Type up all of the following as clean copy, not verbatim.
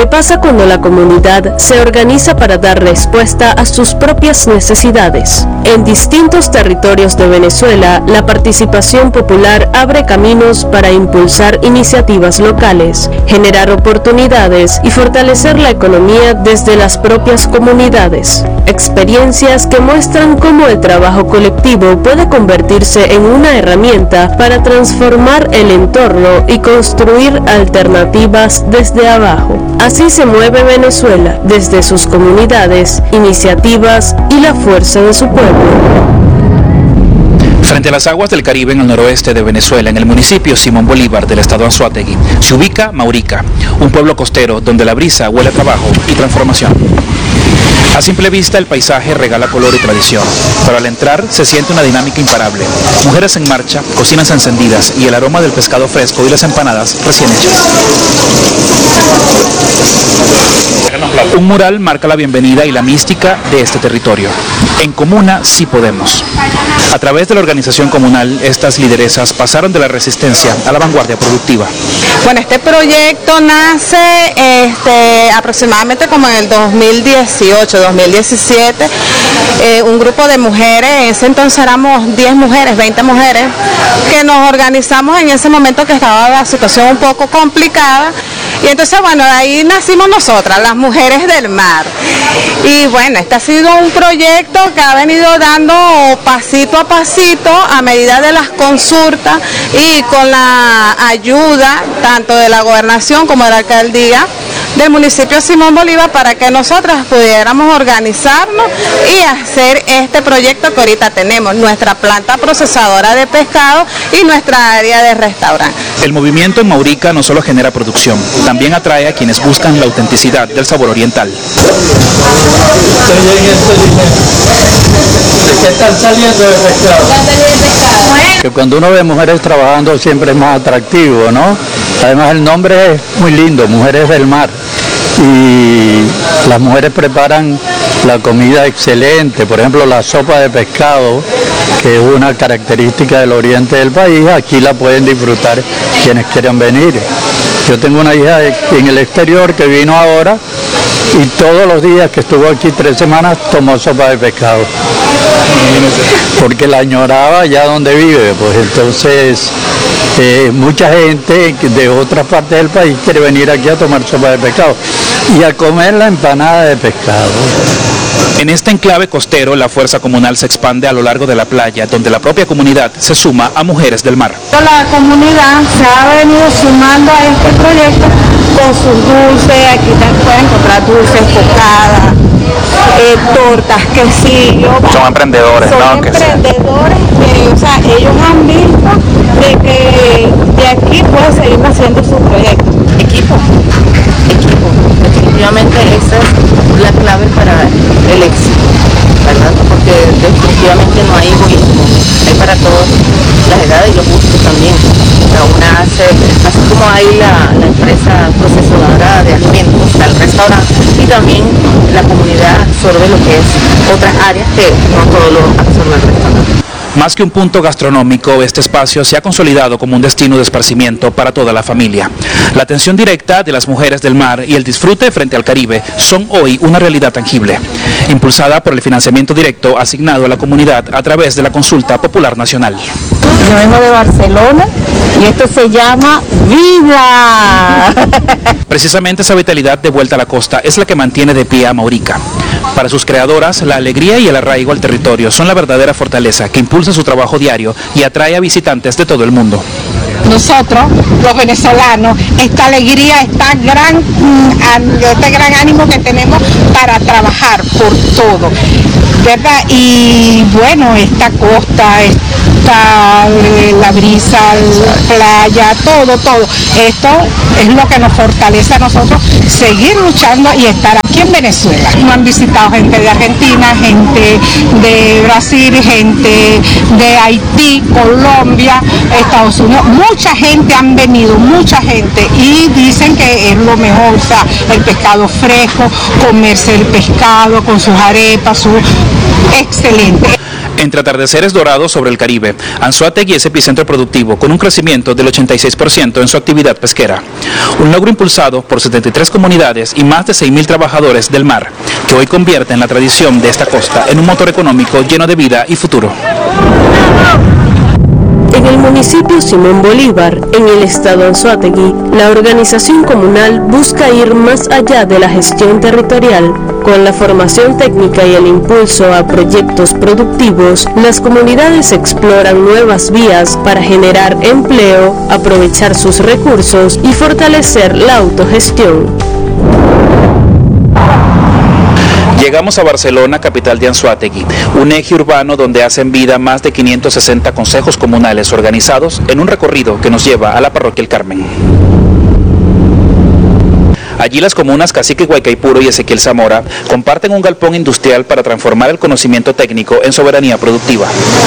¿Qué pasa cuando la comunidad se organiza para dar respuesta a sus propias necesidades? En distintos territorios de Venezuela, la participación popular abre caminos para impulsar iniciativas locales, generar oportunidades y fortalecer la economía desde las propias comunidades. Experiencias que muestran cómo el trabajo colectivo puede convertirse en una herramienta para transformar el entorno y construir alternativas desde abajo. Así se mueve Venezuela, desde sus comunidades, iniciativas y la fuerza de su pueblo. Frente a las aguas del Caribe en el noroeste de Venezuela, en el municipio Simón Bolívar del estado Anzoátegui, se ubica Maurica, un pueblo costero donde la brisa huele a trabajo y transformación. A simple vista el paisaje regala color y tradición, pero al entrar se siente una dinámica imparable. Mujeres en marcha, cocinas encendidas y el aroma del pescado fresco y las empanadas recién hechas. Un mural marca la bienvenida y la mística de este territorio. En Comuna sí podemos. A través de la organización comunal, estas lideresas pasaron de la resistencia a la vanguardia productiva. Bueno, este proyecto nace aproximadamente como en el 2018, 2017. Un grupo de mujeres, en ese entonces éramos 10 mujeres, 20 mujeres, que nos organizamos en ese momento que estaba la situación un poco complicada. Y entonces, bueno, ahí nacimos nosotras, las mujeres del mar. Y bueno, este ha sido un proyecto que ha venido dando pasito a pasito a medida de las consultas y con la ayuda tanto de la gobernación como de la alcaldía del municipio Simón Bolívar para que nosotras pudiéramos organizarnos y hacer este proyecto que ahorita tenemos, nuestra planta procesadora de pescado y nuestra área de restaurante. El movimiento en Maurica no solo genera producción, también atrae a quienes buscan la autenticidad del sabor oriental. ¿Qué están saliendo de pescado? Que cuando uno ve mujeres trabajando siempre es más atractivo, ¿no? Además el nombre es muy lindo, Mujeres del Mar. Y las mujeres preparan la comida excelente, por ejemplo la sopa de pescado, que es una característica del oriente del país, aquí la pueden disfrutar quienes quieran venir. Yo tengo una hija en el exterior que vino ahora y todos los días que estuvo aquí 3 semanas tomó sopa de pescado, porque la añoraba allá donde vive, pues entonces mucha gente de otras partes del país quiere venir aquí a tomar sopa de pescado y a comer la empanada de pescado. En este enclave costero, la fuerza comunal se expande a lo largo de la playa, donde la propia comunidad se suma a Mujeres del Mar. La comunidad se ha venido sumando a este proyecto con sus dulces, aquí pueden encontrar dulces, cocadas, tortas, quesillo. Son emprendedores, ¿no? Son emprendedores que, o sea, ellos han visto de que de aquí pueden seguir haciendo sus proyectos. Equipo. Definitivamente esa es la clave para el éxito, ¿verdad? Porque definitivamente no hay egoísmo, hay para todos las edades y los gustos también. Una hace, así como hay la empresa procesadora de alimentos, el restaurante, y también la comunidad absorbe lo que es otras áreas que no todo lo absorbe el restaurante. Más que un punto gastronómico, este espacio se ha consolidado como un destino de esparcimiento para toda la familia. La atención directa de las mujeres del mar y el disfrute frente al Caribe son hoy una realidad tangible, impulsada por el financiamiento directo asignado a la comunidad a través de la Consulta Popular Nacional. Yo vengo de Barcelona y esto se llama vida. Precisamente esa vitalidad de vuelta a la costa es la que mantiene de pie a Maurica. Para sus creadoras, la alegría y el arraigo al territorio son la verdadera fortaleza que impulsa su trabajo diario y atrae a visitantes de todo el mundo. Nosotros, los venezolanos, esta alegría, este gran ánimo que tenemos para trabajar por todo, ¿verdad? Y bueno, esta costa, la brisa, la playa, todo. Esto es lo que nos fortalece a nosotros seguir luchando y estar aquí en Venezuela. Nos han visitado gente de Argentina, gente de Brasil, gente de Haití, Colombia, Estados Unidos. Mucha gente han venido, mucha gente, y dicen que es lo mejor, o sea, el pescado fresco, comerse el pescado con sus arepas, excelente. Entre atardeceres dorados sobre el Caribe, Anzoátegui es epicentro productivo con un crecimiento del 86% en su actividad pesquera. Un logro impulsado por 73 comunidades y más de 6.000 trabajadores del mar, que hoy convierten la tradición de esta costa en un motor económico lleno de vida y futuro. En el municipio Simón Bolívar, en el estado Anzoátegui, la organización comunal busca ir más allá de la gestión territorial. Con la formación técnica y el impulso a proyectos productivos, las comunidades exploran nuevas vías para generar empleo, aprovechar sus recursos y fortalecer la autogestión. Llegamos a Barcelona, capital de Anzoátegui, un eje urbano donde hacen vida más de 560 consejos comunales organizados en un recorrido que nos lleva a la parroquia El Carmen. Allí las comunas Cacique Guaycaipuro y Ezequiel Zamora comparten un galpón industrial para transformar el conocimiento técnico en soberanía productiva.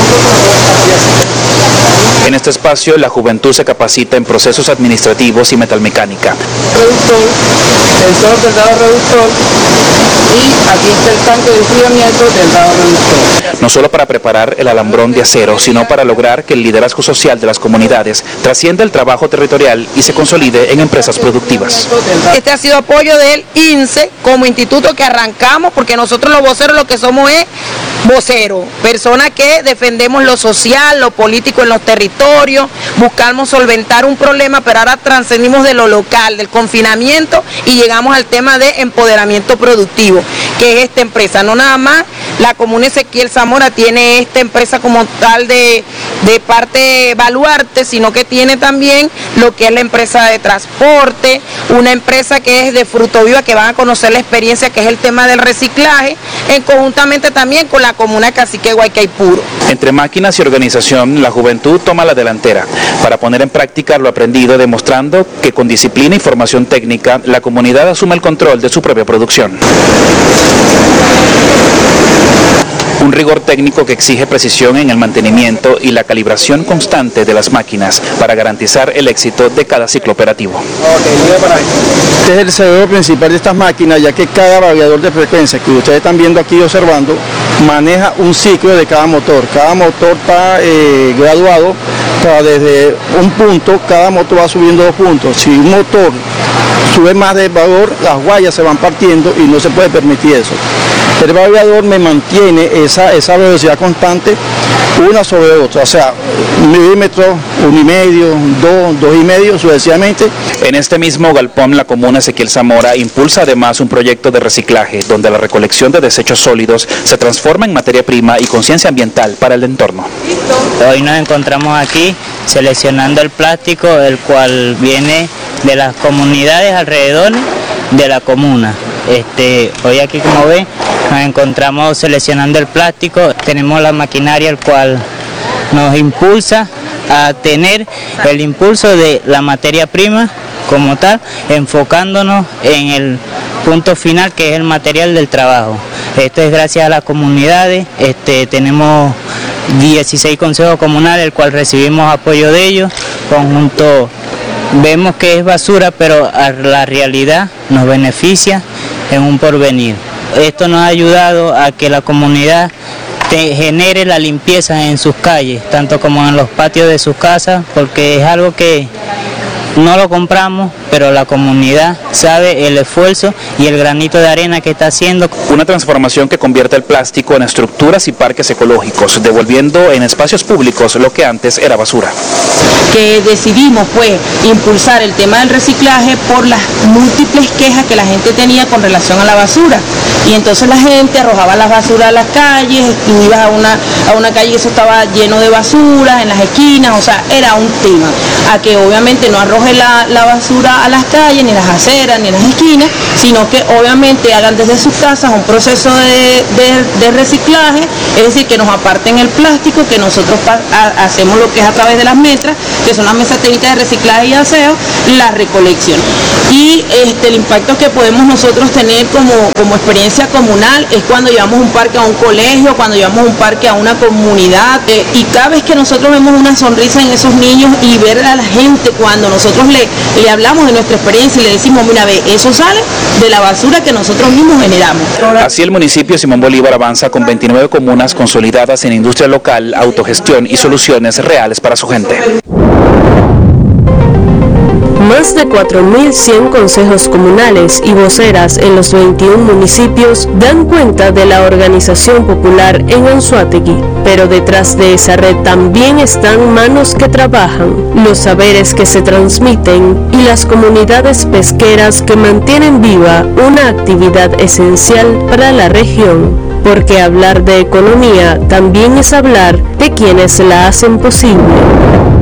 En este espacio, la juventud se capacita en procesos administrativos y metalmecánica. El sol del dado reductor y aquí está el tanque de enfriamiento del dado reductor. No solo para preparar el alambrón de acero, sino para lograr que el liderazgo social de las comunidades trascienda el trabajo territorial y se consolide en empresas productivas. Este ha sido apoyo del INSE como instituto que arrancamos, porque nosotros los voceros lo que somos es voceros, personas que defendemos lo social, lo político en los territorios, buscamos solventar un problema, pero ahora trascendimos de lo local, del confinamiento y llegamos al tema de empoderamiento productivo, que es esta empresa. No nada más la comuna Ezequiel Zamora tiene esta empresa como tal de parte baluarte, sino que tiene también lo que es la empresa de transporte, una empresa que es de Fruto Viva, que van a conocer la experiencia que es el tema del reciclaje, en conjuntamente también con la comuna Cacique Guaycaipuro. Entre máquinas y organización, la juventud toma la delantera para poner en práctica lo aprendido, demostrando que con disciplina y formación técnica, la comunidad asume el control de su propia producción. Un rigor técnico que exige precisión en el mantenimiento y la calibración constante de las máquinas para garantizar el éxito de cada ciclo operativo. Este es el cerebro principal de estas máquinas, ya que cada variador de frecuencia que ustedes están viendo aquí observando maneja un ciclo de cada motor. Cada motor está graduado para desde un punto, cada motor va subiendo 2 puntos. Si un motor sube más de valor, las guayas se van partiendo y no se puede permitir eso. El variador me mantiene esa velocidad constante una sobre otra, o sea, 1 milímetro, 1,5, 2, 2,5 sucesivamente. En este mismo galpón, la comuna Ezequiel Zamora impulsa además un proyecto de reciclaje donde la recolección de desechos sólidos se transforma en materia prima y conciencia ambiental para el entorno. Hoy nos encontramos aquí seleccionando el plástico, el cual viene de las comunidades alrededor de la comuna. Hoy aquí, como ven, nos encontramos seleccionando el plástico, tenemos la maquinaria el cual nos impulsa a tener el impulso de la materia prima como tal, enfocándonos en el punto final que es el material del trabajo. Esto es gracias a las comunidades, tenemos 16 consejos comunales, el cual recibimos apoyo de ellos, conjunto. Vemos que es basura, pero a la realidad nos beneficia en un porvenir. Esto nos ha ayudado a que la comunidad genere la limpieza en sus calles, tanto como en los patios de sus casas, porque es algo que no lo compramos, pero la comunidad sabe el esfuerzo y el granito de arena que está haciendo. Una transformación que convierte el plástico en estructuras y parques ecológicos, devolviendo en espacios públicos lo que antes era basura. Que decidimos pues impulsar el tema del reciclaje por las múltiples quejas que la gente tenía con relación a la basura. Y entonces la gente arrojaba las basuras a las calles, tú ibas a una calle y eso estaba lleno de basura en las esquinas, o sea, era un tema. A que obviamente no arroje la basura a las calles, ni las aceras, ni las esquinas, sino que obviamente hagan desde sus casas un proceso de reciclaje, es decir, que nos aparten el plástico, que nosotros hacemos lo que es a través de las metras, que son las mesas técnicas de reciclaje y aseo, la recolección. Y el impacto que podemos nosotros tener como experiencia comunal es cuando llevamos un parque a un colegio, cuando llevamos un parque a una comunidad, y cada vez que nosotros vemos una sonrisa en esos niños y ver a la gente cuando nosotros le hablamos de nuestra experiencia y le decimos, mira, ve, eso sale de la basura que nosotros mismos generamos. Así el municipio Simón Bolívar avanza con 29 comunas consolidadas en industria local, autogestión y soluciones reales para su gente. Más de 4.100 consejos comunales y voceras en los 21 municipios dan cuenta de la organización popular en Anzoátegui, pero detrás de esa red también están manos que trabajan, los saberes que se transmiten y las comunidades pesqueras que mantienen viva una actividad esencial para la región, porque hablar de economía también es hablar de quienes la hacen posible.